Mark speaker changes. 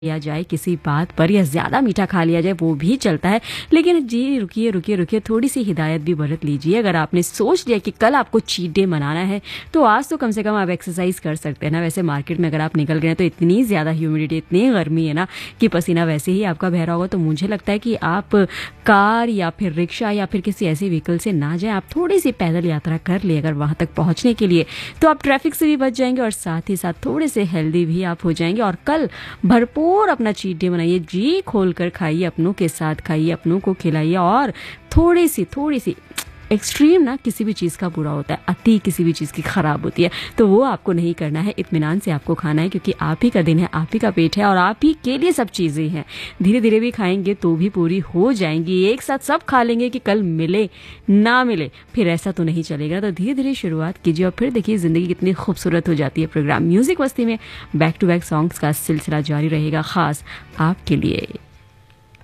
Speaker 1: लिया जाए किसी बात पर या ज़्यादा मीठा खा लिया जाए वो भी चलता है। लेकिन जी रुकिए रुकिए रुकिए, थोड़ी सी हिदायत भी बरत लीजिए। अगर आपने सोच लिया कि कल आपको चीट डे मनाना है तो आज तो कम से कम आप एक्सरसाइज कर सकते हैं ना। वैसे मार्केट में अगर आप निकल गए हैं तो इतनी ज़्यादा ह्यूमिडिटी, इतनी गर्मी है ना कि पसीना वैसे ही आपका बह रहा होगा। तो मुझे लगता है कि आप कार या फिर रिक्शा या फिर किसी ऐसे व्हीकल से ना जाएं, आप थोड़ी सी पैदल यात्रा कर ले अगर वहाँ तक पहुँचने के लिए, तो आप ट्रैफिक से भी बच जाएंगे और साथ ही साथ थोड़े से हेल्दी भी आप हो जाएंगे। और कल भरपूर अपना चीट डे मनाइए, जी खोल कर खाइए, अपनों के साथ खाइए, अपनों को खिलाइए। और थोड़ी सी एक्सट्रीम ना किसी भी चीज़ का बुरा होता है, अति किसी भी चीज़ की खराब होती है। तो वो आपको नहीं करना है, इत्मीनान से आपको खाना है, क्योंकि आप ही का दिन है, आप ही का पेट है और आप ही के लिए सब चीज़ें हैं। धीरे धीरे भी खाएंगे तो भी पूरी हो जाएंगी। एक साथ सब खा लेंगे कि कल मिले ना मिले, फिर ऐसा तो नहीं चलेगा। तो धीरे धीरे शुरुआत कीजिए और फिर देखिए ज़िंदगी कितनी खूबसूरत हो जाती है। प्रोग्राम म्यूजिक मस्ती में बैक टू बैक सॉन्ग्स का सिलसिला जारी रहेगा, खास आपके लिए।